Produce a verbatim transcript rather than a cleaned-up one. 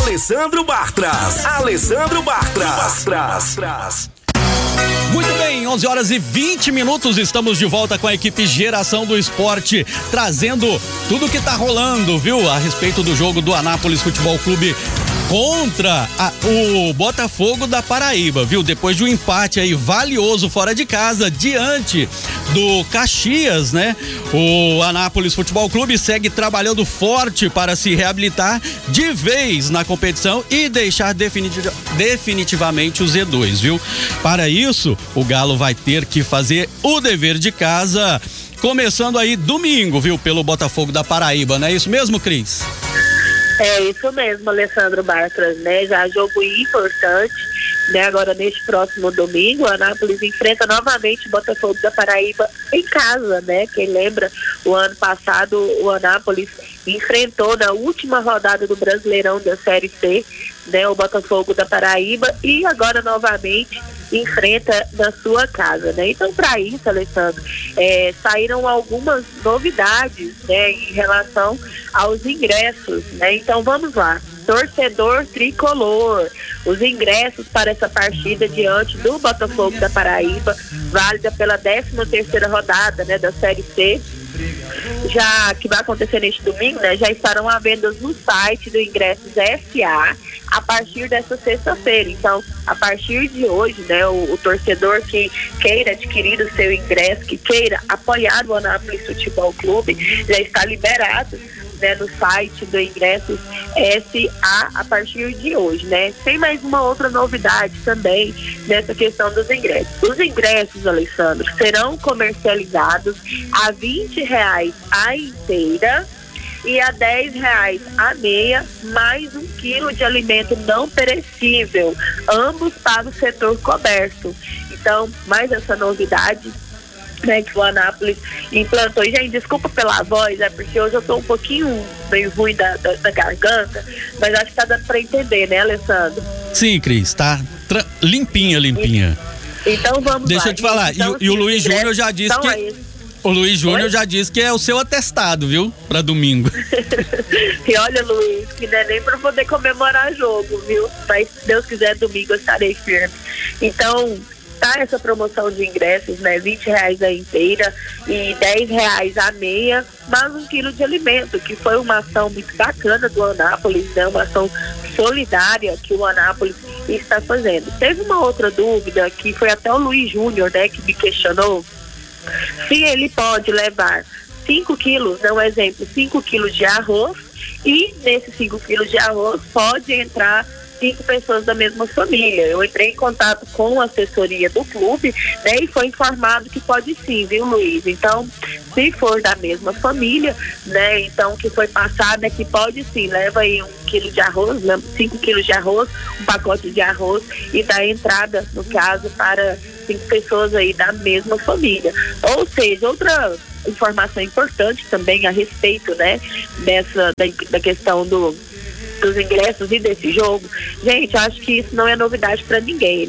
Alessandro Bartras. Alessandro Bartras. Bartras. Muito bem, onze horas e vinte minutos, estamos de volta com a equipe Geração do Esporte, trazendo tudo que tá rolando, viu? A respeito do jogo do Anápolis Futebol Clube contra a, o Botafogo da Paraíba, viu? Depois de um empate aí valioso fora de casa, diante do Caxias, né? O Anápolis Futebol Clube segue trabalhando forte para se reabilitar de vez na competição e deixar definitiv- definitivamente o Z dois, viu? Para isso, o Galo vai ter que fazer o dever de casa, começando aí domingo, viu? Pelo Botafogo da Paraíba, não é isso mesmo, Cris? É isso mesmo, Alessandro Bartras, né? Já jogo importante, né? Agora neste próximo domingo, o Anápolis enfrenta novamente o Botafogo da Paraíba em casa, né? Quem lembra, o ano passado o Anápolis enfrentou na última rodada do Brasileirão da Série C, né? O Botafogo da Paraíba, e agora novamente enfrenta na sua casa, né? Então, para isso, Alessandro, é, saíram algumas novidades, né, em relação aos ingressos, né? Então, vamos lá. Torcedor tricolor, os ingressos para essa partida diante do Botafogo da Paraíba, válida pela décima terceira rodada, né, da Série C, já que vai acontecer neste domingo, né, já estarão à venda no site do Ingressos S A a partir dessa sexta-feira. Então, a partir de hoje, né, o, o torcedor que queira adquirir o seu ingresso, que queira apoiar o Anápolis Futebol Clube, já está liberado, né, no site do Ingressos S A a partir de hoje, né? Tem mais uma outra novidade também nessa questão dos ingressos. Os ingressos, Alessandro, serão comercializados a vinte reais a inteira e a dez reais a meia, mais um quilo de alimento não perecível, ambos para o setor coberto. Então, mais essa novidade, né, que o Anápolis implantou. E, gente, desculpa pela voz, é porque hoje eu tô um pouquinho meio ruim da, da, da garganta, mas acho que tá dando pra entender, né, Alessandro? Sim, Cris, tá tra- limpinha, limpinha. E, então vamos Deixa lá. eu te falar, então, e, e o Luiz Júnior já disse então que... É o Luiz Júnior Oi? já disse que é o seu atestado, viu? Pra domingo. E olha, Luiz, que não é nem pra poder comemorar jogo, viu? Mas se Deus quiser, domingo eu estarei firme. Então, tá essa promoção de ingressos, né? vinte reais a inteira e dez reais a meia, mais um quilo de alimento, que foi uma ação muito bacana do Anápolis, né? Uma ação solidária que o Anápolis está fazendo. Teve uma outra dúvida, que foi até o Luiz Júnior, né, que me questionou se ele pode levar cinco quilos, dá um exemplo, cinco quilos de arroz, e nesses cinco quilos de arroz pode entrar cinco pessoas da mesma família. Eu entrei em contato com a assessoria do clube, né, e foi informado que pode sim, viu, Luiz? Então, se for da mesma família, né, então que foi passado é que pode sim, leva aí um quilo de arroz, né, cinco quilos de arroz, um pacote de arroz, e dá entrada, no caso, para cinco pessoas aí da mesma família. Ou seja, outra informação importante também a respeito, né, dessa, da, da questão do dos ingressos e desse jogo, gente, acho que isso não é novidade para ninguém, né?